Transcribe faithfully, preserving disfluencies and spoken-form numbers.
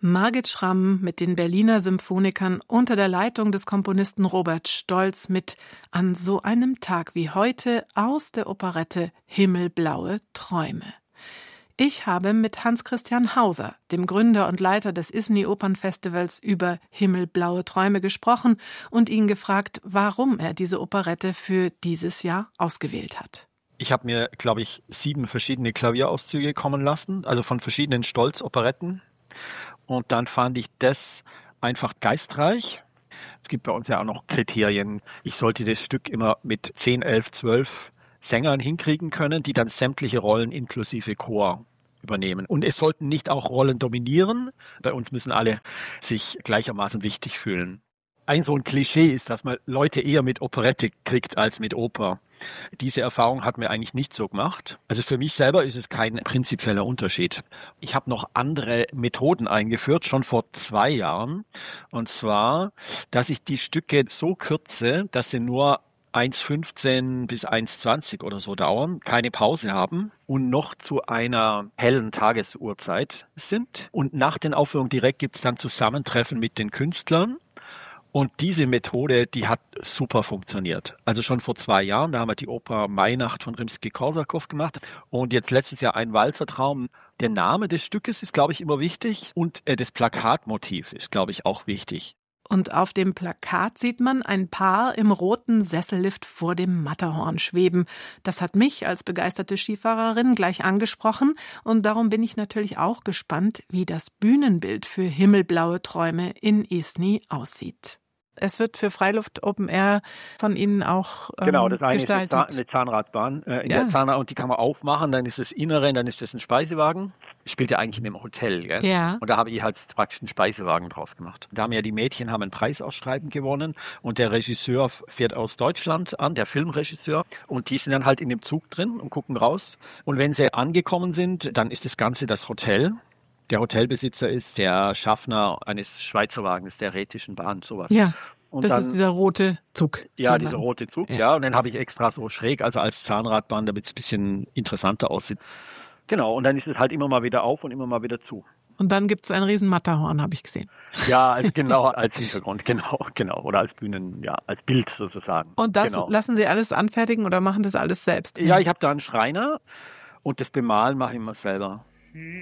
Margit Schramm mit den Berliner Symphonikern unter der Leitung des Komponisten Robert Stolz mit An so einem Tag wie heute aus der Operette Himmelblaue Träume. Ich habe mit Hans-Christian Hauser, dem Gründer und Leiter des I S N I-Opernfestivals, über Himmelblaue Träume gesprochen und ihn gefragt, warum er diese Operette für dieses Jahr ausgewählt hat. Ich habe mir, glaube ich, sieben verschiedene Klavierauszüge kommen lassen, also von verschiedenen Stolz-Operetten. Und dann fand ich das einfach geistreich. Es gibt bei uns ja auch noch Kriterien. Ich sollte das Stück immer mit zehn, elf, zwölf Sängern hinkriegen können, die dann sämtliche Rollen inklusive Chor übernehmen. Und es sollten nicht auch Rollen dominieren. Bei uns müssen alle sich gleichermaßen wichtig fühlen. Ein so ein Klischee ist, dass man Leute eher mit Operette kriegt als mit Oper. Diese Erfahrung hat mir eigentlich nicht so gemacht. Also für mich selber ist es kein prinzipieller Unterschied. Ich habe noch andere Methoden eingeführt, schon vor zwei Jahren. Und zwar, dass ich die Stücke so kürze, dass sie nur eins fünfzehn bis eins zwanzig oder so dauern, keine Pause haben und noch zu einer hellen Tagesuhrzeit sind. Und nach den Aufführungen direkt gibt es dann Zusammentreffen mit den Künstlern. Und diese Methode, die hat super funktioniert. Also schon vor zwei Jahren, da haben wir die Oper Mainacht von Rimsky-Korsakow gemacht und jetzt letztes Jahr ein Walzertraum. Der Name des Stückes ist, glaube ich, immer wichtig und äh, das Plakatmotiv ist, glaube ich, auch wichtig. Und auf dem Plakat sieht man ein Paar im roten Sessellift vor dem Matterhorn schweben. Das hat mich als begeisterte Skifahrerin gleich angesprochen und darum bin ich natürlich auch gespannt, wie das Bühnenbild für Himmelblaue Träume in I S N I aussieht. Es wird für Freiluft Open Air von Ihnen auch ähm, genau, das eine gestaltet. Ist eine Zahnradbahn äh, in ja. der Zahnrad und die kann man aufmachen, dann ist das Innere, dann ist das ein Speisewagen. Spielt ja eigentlich in einem Hotel, gell? Ja. Und da habe ich halt praktisch einen Speisewagen drauf gemacht. Da haben ja die Mädchen haben ein Preisausschreiben gewonnen und der Regisseur fährt aus Deutschland an, der Filmregisseur, und die sind dann halt in dem Zug drin und gucken raus. Und wenn sie angekommen sind, dann ist das Ganze das Hotel. Der Hotelbesitzer ist der Schaffner eines Schweizerwagens der Rätischen Bahn, sowas. Ja, und das dann, ist dieser rote Zug. Ja, dieser rote Zug, ja. ja. Und den habe ich extra so schräg, also als Zahnradbahn, damit es ein bisschen interessanter aussieht. Genau, und dann ist es halt immer mal wieder auf und immer mal wieder zu. Und dann gibt es ein riesen Matterhorn, habe ich gesehen. Ja, als, genau, als Hintergrund, genau, genau. Oder als Bühnen, ja, als Bild sozusagen. Und das genau. lassen Sie alles anfertigen oder machen das alles selbst? Ja, ich habe da einen Schreiner und das Bemalen mache ich immer selber.